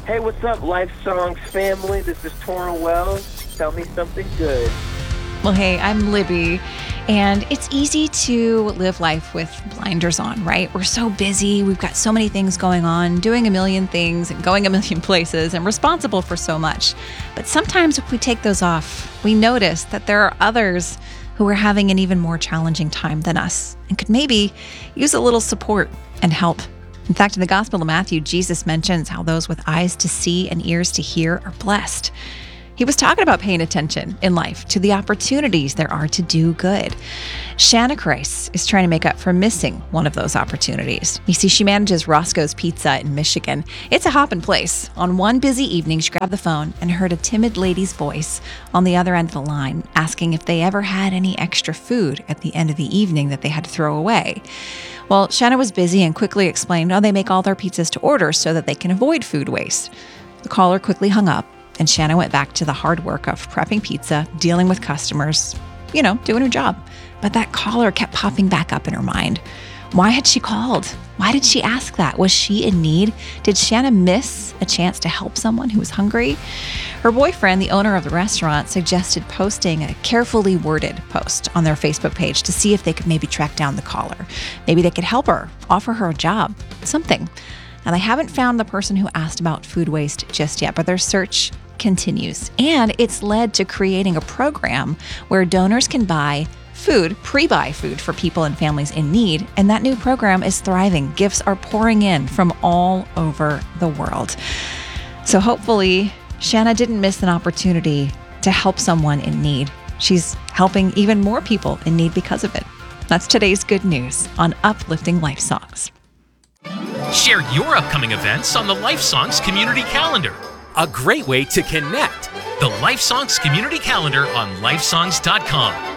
Hey, what's up, Life Songs family? This is Tora Wells. Tell me something good. Well, hey, I'm Libby, and it's easy to live life with blinders on, right? We're so busy. We've got so many things going on, doing a million things and going a million places and responsible for so much. But sometimes if we take those off, we notice that there are others who are having an even more challenging time than us and could maybe use a little support and help. In fact, in the Gospel of Matthew, Jesus mentions how those with eyes to see and ears to hear are blessed. He was talking about paying attention in life to the opportunities there are to do good. Shanna Kreis is trying to make up for missing one of those opportunities. You see, she manages Roscoe's Pizza in Michigan. It's a hopping place. On one busy evening, she grabbed the phone and heard a timid lady's voice on the other end of the line asking if they ever had any extra food at the end of the evening that they had to throw away. Well, Shanna was busy and quickly explained, they make all their pizzas to order so that they can avoid food waste. The caller quickly hung up, and Shanna went back to the hard work of prepping pizza, dealing with customers, doing her job. But that caller kept popping back up in her mind. Why had she called? Why did she ask that? Was she in need? Did Shanna miss a chance to help someone who was hungry? Her boyfriend, the owner of the restaurant, suggested posting a carefully worded post on their Facebook page to see if they could maybe track down the caller. Maybe they could help her, offer her a job, something. Now, they haven't found the person who asked about food waste just yet, but their search continues. And it's led to creating a program where donors can pre-buy food for people and families in need. And that new program is thriving. Gifts are pouring in from all over the world. So hopefully, Shanna didn't miss an opportunity to help someone in need. She's helping even more people in need because of it. That's today's good news on Uplifting Life Songs. Share your upcoming events on the Life Songs Community Calendar. A great way to connect. The Life Songs Community Calendar on lifesongs.com.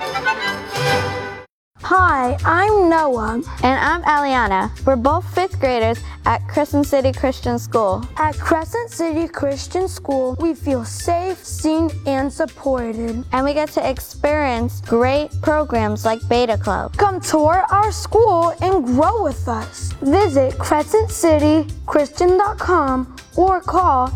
Hi, I'm Noah. And I'm Aliana. We're both 5th graders at Crescent City Christian School. At Crescent City Christian School, we feel safe, seen, and supported. And we get to experience great programs like Beta Club. Come tour our school and grow with us. Visit crescentcitychristian.com or call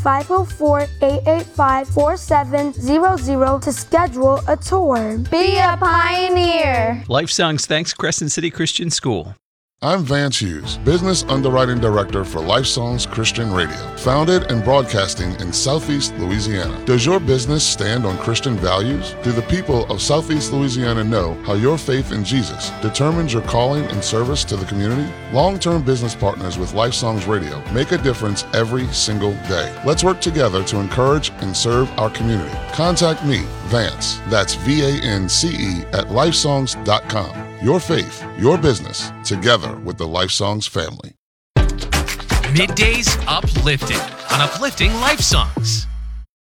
504-885-4700 to schedule a tour. Be a pioneer. Life Songs thanks Crescent City Christian School. I'm Vance Hughes, Business Underwriting Director for Life Songs Christian Radio, founded and broadcasting in Southeast Louisiana. Does your business stand on Christian values? Do the people of Southeast Louisiana know how your faith in Jesus determines your calling and service to the community? Long-term business partners with Life Songs Radio make a difference every single day. Let's work together to encourage and serve our community. Contact me, Vance, that's VANCE, at lifesongs.com. Your faith, your business, together with the Life Songs family. Middays Uplifting on Uplifting Life Songs.